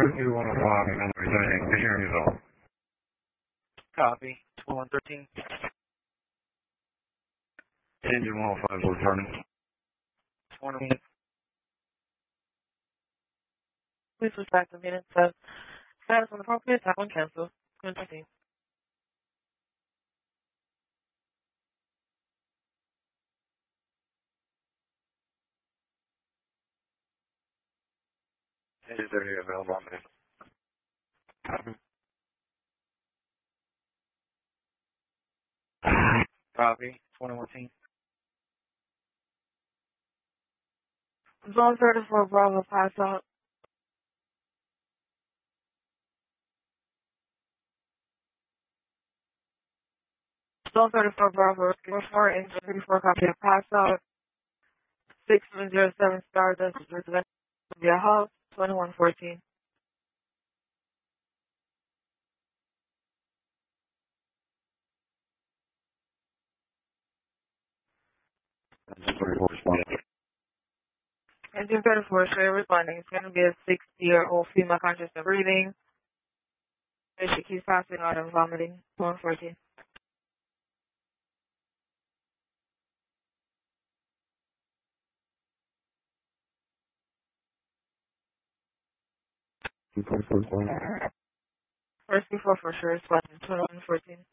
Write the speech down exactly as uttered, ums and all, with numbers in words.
Rescue one oh five and returning to Henryville. Copy. twenty-one thirteen. Engine one oh five is returning. twenty. Please respect the minutes of status on appropriate time on cancel. twenty. Engine thirty available on minute. Copy. Copy. twenty-one team. Zone thirty-four Bravo, pass out. Zone thirty-four Bravo, rescue four, engine thirty-four, copy, pass out. six seven zero seven Stardust, residential via house, twenty-one fourteen. Engine thirty-four responding. Engine thirty-four, straight responding. It's going to be a sixty-year-old female conscious and breathing. She keeps passing out and vomiting. one fourteen. Rescue four for sure responding. twenty-one fourteen.